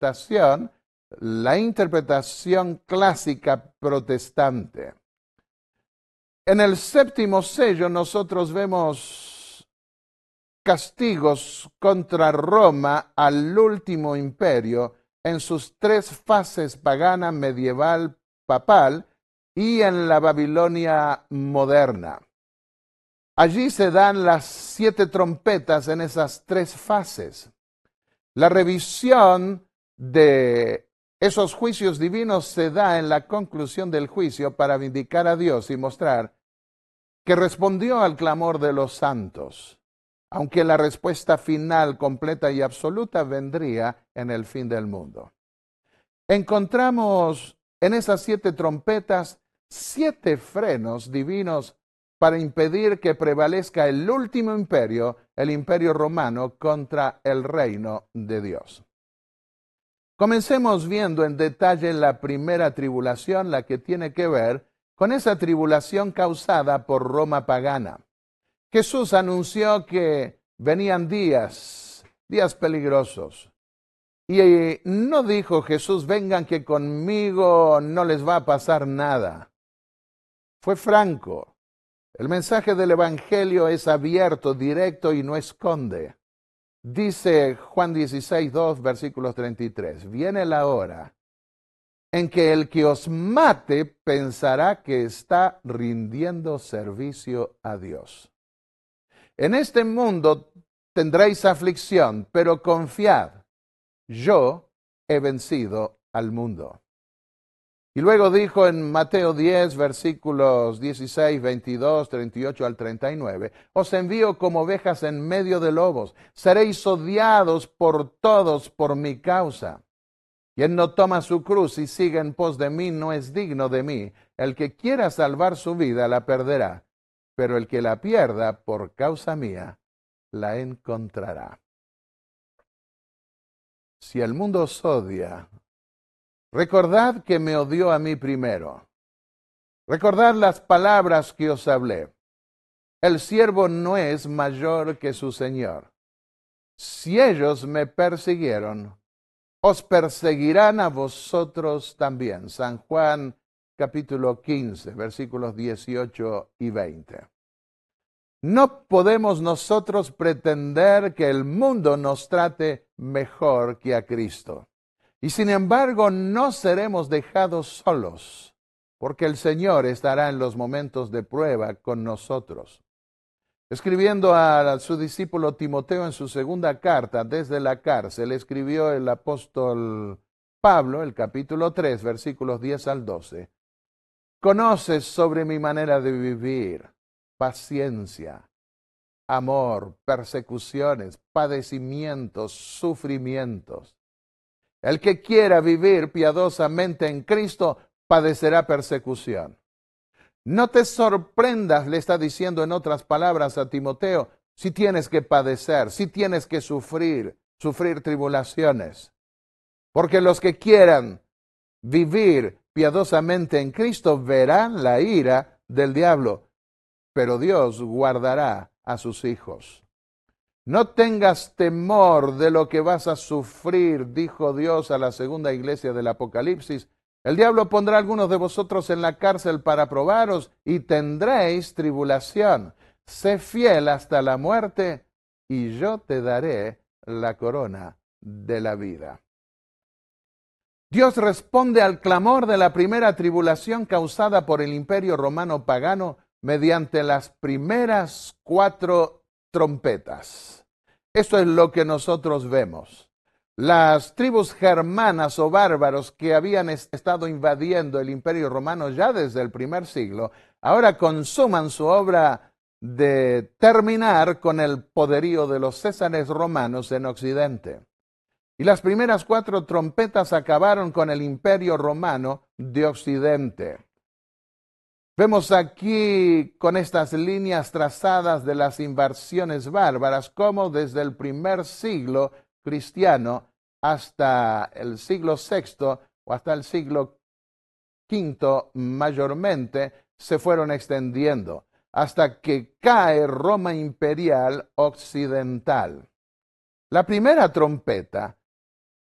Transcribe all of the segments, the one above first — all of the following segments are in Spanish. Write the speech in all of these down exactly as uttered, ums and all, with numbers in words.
interpretación, la interpretación clásica protestante. En el séptimo sello nosotros vemos castigos contra Roma al último imperio en sus tres fases pagana, medieval, papal y en la Babilonia moderna. Allí se dan las siete trompetas en esas tres fases. La revisión de esos juicios divinos se da en la conclusión del juicio para vindicar a Dios y mostrar que respondió al clamor de los santos, aunque la respuesta final, completa y absoluta vendría en el fin del mundo. Encontramos en esas siete trompetas siete frenos divinos para impedir que prevalezca el último imperio, el imperio romano, contra el reino de Dios. Comencemos viendo en detalle la primera tribulación, la que tiene que ver con esa tribulación causada por Roma pagana. Jesús anunció que venían días, días peligrosos. Y no dijo Jesús, vengan que conmigo no les va a pasar nada. Fue franco. El mensaje del Evangelio es abierto, directo y no esconde. Dice Juan dieciséis, dos, versículos treinta y tres. Viene la hora en que el que os mate pensará que está rindiendo servicio a Dios. En este mundo tendréis aflicción, pero confiad, yo he vencido al mundo. Y luego dijo en Mateo diez, versículos dieciséis, veintidós, treinta y ocho al treinta y nueve, os envío como ovejas en medio de lobos, seréis odiados por todos por mi causa. Quien no toma su cruz y sigue en pos de mí no es digno de mí. El que quiera salvar su vida la perderá, pero el que la pierda por causa mía la encontrará. Si el mundo os odia, recordad que me odió a mí primero. Recordad las palabras que os hablé. El siervo no es mayor que su señor. Si ellos me persiguieron, os perseguirán a vosotros también. San Juan capítulo quince, versículos dieciocho y veinte. No podemos nosotros pretender que el mundo nos trate mejor que a Cristo. Y sin embargo, no seremos dejados solos, porque el Señor estará en los momentos de prueba con nosotros. Escribiendo a su discípulo Timoteo en su segunda carta desde la cárcel, escribió el apóstol Pablo, el capítulo tres, versículos diez al doce. Conoces sobre mi manera de vivir, paciencia, amor, persecuciones, padecimientos, sufrimientos. El que quiera vivir piadosamente en Cristo padecerá persecución. No te sorprendas, le está diciendo en otras palabras a Timoteo, si tienes que padecer, si tienes que sufrir, sufrir tribulaciones. Porque los que quieran vivir piadosamente en Cristo verán la ira del diablo, pero Dios guardará a sus hijos. No tengas temor de lo que vas a sufrir, dijo Dios a la segunda iglesia del Apocalipsis. El diablo pondrá a algunos de vosotros en la cárcel para probaros y tendréis tribulación. Sé fiel hasta la muerte y yo te daré la corona de la vida. Dios responde al clamor de la primera tribulación causada por el imperio romano pagano mediante las primeras cuatro trompetas. Esto es lo que nosotros vemos. Las tribus germanas o bárbaros que habían estado invadiendo el imperio romano ya desde el primer siglo, ahora consuman su obra de terminar con el poderío de los césares romanos en Occidente. Y las primeras cuatro trompetas acabaron con el imperio romano de Occidente. Vemos aquí con estas líneas trazadas de las invasiones bárbaras cómo desde el primer siglo cristiano hasta el siglo sexto o hasta el siglo quinto mayormente se fueron extendiendo hasta que cae Roma imperial occidental. La primera trompeta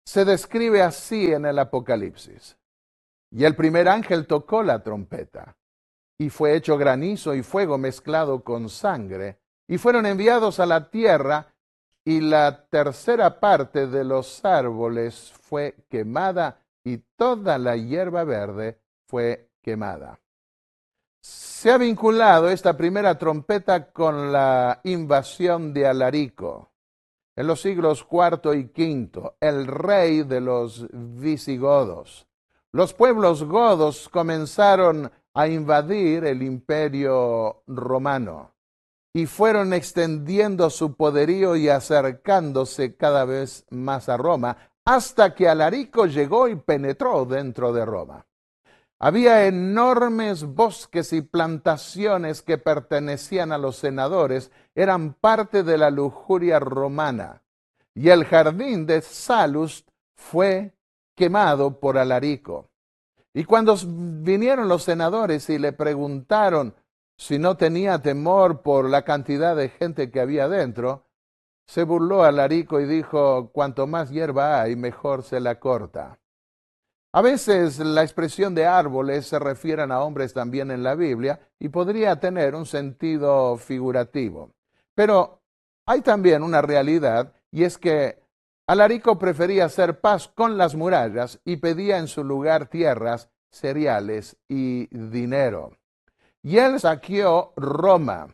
se describe así en el Apocalipsis. Y el primer ángel tocó la trompeta, y fue hecho granizo y fuego mezclado con sangre, y fueron enviados a la tierra, y la tercera parte de los árboles fue quemada, y toda la hierba verde fue quemada. Se ha vinculado esta primera trompeta con la invasión de Alarico. En los siglos cuarto y quinto, el rey de los visigodos. Los pueblos godos comenzaron a invadir el imperio romano y fueron extendiendo su poderío y acercándose cada vez más a Roma, hasta que Alarico llegó y penetró dentro de Roma. Había enormes bosques y plantaciones que pertenecían a los senadores, eran parte de la lujuria romana. Y el jardín de Salust fue quemado por Alarico. Y cuando vinieron los senadores y le preguntaron si no tenía temor por la cantidad de gente que había dentro, se burló Alarico y dijo: cuanto más hierba hay, mejor se la corta. A veces la expresión de árboles se refieren a hombres también en la Biblia y podría tener un sentido figurativo. Pero hay también una realidad, y es que Alarico prefería hacer paz con las murallas y pedía en su lugar tierras, cereales y dinero. Y él saqueó Roma.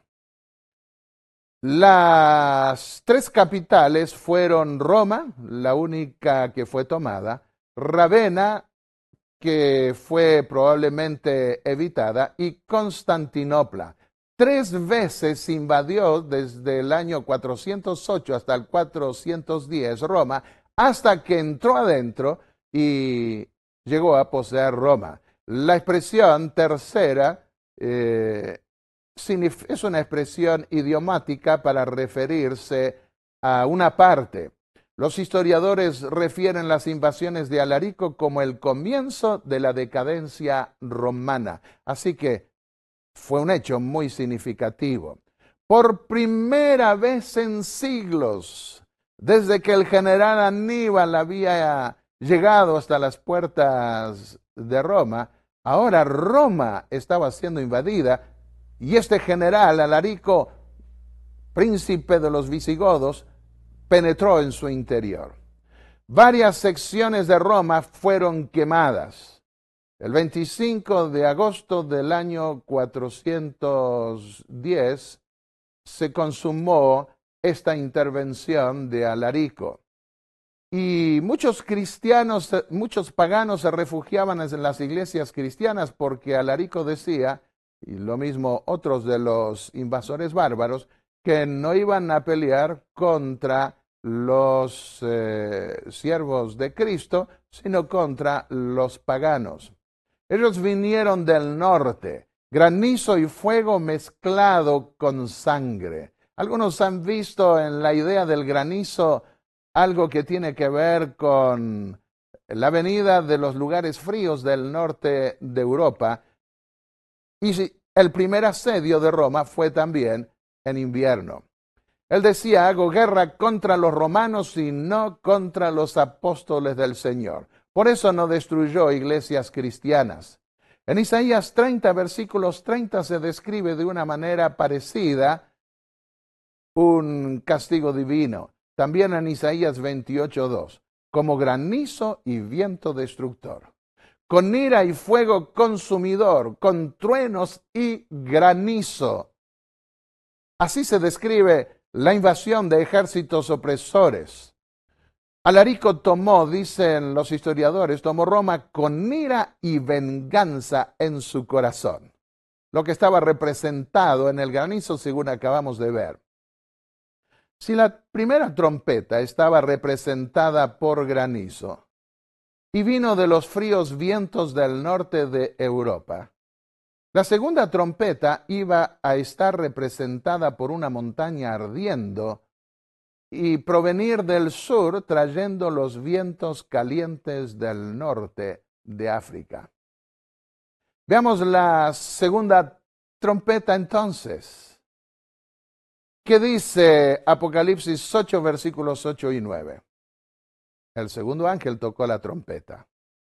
Las tres capitales fueron Roma, la única que fue tomada, Ravenna, que fue probablemente evitada, y Constantinopla. Tres veces invadió desde el año cuatrocientos ocho hasta el cuatrocientos diez Roma, hasta que entró adentro y llegó a poseer Roma. La expresión tercera eh, es una expresión idiomática para referirse a una parte. Los historiadores refieren las invasiones de Alarico como el comienzo de la decadencia romana. Así que fue un hecho muy significativo. Por primera vez en siglos, desde que el general Aníbal había llegado hasta las puertas de Roma, ahora Roma estaba siendo invadida y este general Alarico, príncipe de los visigodos, penetró en su interior. Varias secciones de Roma fueron quemadas. El veinticinco de agosto del año cuatrocientos diez se consumó esta intervención de Alarico. Y muchos cristianos, muchos paganos se refugiaban en las iglesias cristianas porque Alarico decía, y lo mismo otros de los invasores bárbaros, que no iban a pelear contra los eh, siervos de Cristo, sino contra los paganos. Ellos vinieron del norte, granizo y fuego mezclado con sangre. Algunos han visto en la idea del granizo algo que tiene que ver con la venida de los lugares fríos del norte de Europa. Y el primer asedio de Roma fue también en invierno. Él decía: hago guerra contra los romanos y no contra los apóstoles del Señor. Por eso no destruyó iglesias cristianas. En Isaías treinta, versículos treinta, se describe de una manera parecida un castigo divino. También en Isaías veintiocho, dos, como granizo y viento destructor, con ira y fuego consumidor, con truenos y granizo. Así se describe la invasión de ejércitos opresores. Alarico tomó, dicen los historiadores, tomó Roma con ira y venganza en su corazón, lo que estaba representado en el granizo según acabamos de ver. Si la primera trompeta estaba representada por granizo y vino de los fríos vientos del norte de Europa, la segunda trompeta iba a estar representada por una montaña ardiendo y provenir del sur trayendo los vientos calientes del norte de África. Veamos la segunda trompeta entonces. ¿Qué dice Apocalipsis ocho, versículos ocho y nueve? El segundo ángel tocó la trompeta.